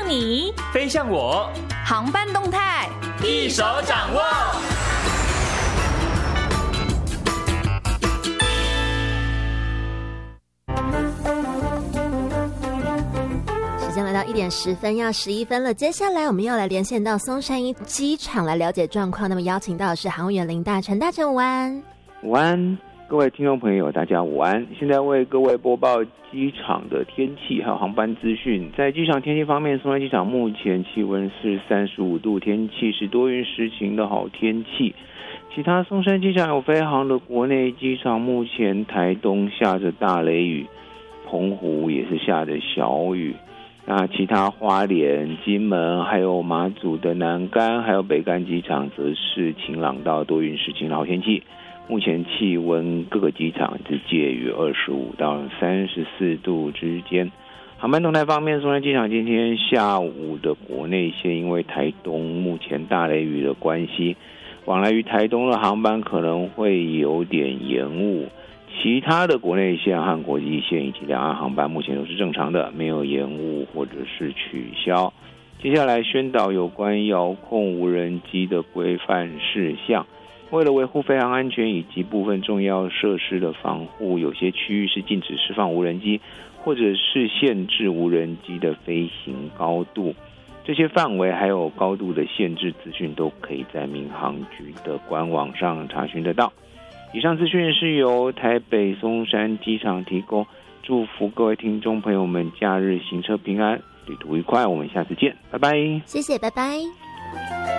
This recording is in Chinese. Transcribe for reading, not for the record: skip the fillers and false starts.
你， 飞向我， 航班动态一手掌握。 时间来到1点10分，要11分了。接下来我们要来连线到松山一机场来了解状况。那么邀请到的是航务员林大成，大成午安。 午安，各位听众朋友，大家午安。现在为各位播报机场的天气还有航班资讯。在机场天气方面，松山机场目前气温是35度，天气是多云时晴的好天气。其他松山机场有飞航的国内机场，目前台东下着大雷雨，澎湖也是下着小雨。那其他花莲、金门还有马祖的南竿还有北竿机场则是晴朗到多云时晴的好天气。目前气温各个机场是介于25到34度之间。航班动态方面，松山机场今天下午的国内线因为台东目前大雷雨的关系，往来于台东的航班可能会有点延误。其他的国内线和国际线以及两岸航班目前都是正常的，没有延误或者是取消。接下来宣导有关遥控无人机的规范事项。为了维护飞航安全以及部分重要设施的防护，有些区域是禁止释放无人机，或者是限制无人机的飞行高度。这些范围还有高度的限制资讯都可以在民航局的官网上查询得到。以上资讯是由台北松山机场提供，祝福各位听众朋友们假日行车平安，旅途愉快，我们下次见，拜拜。 谢谢，拜拜。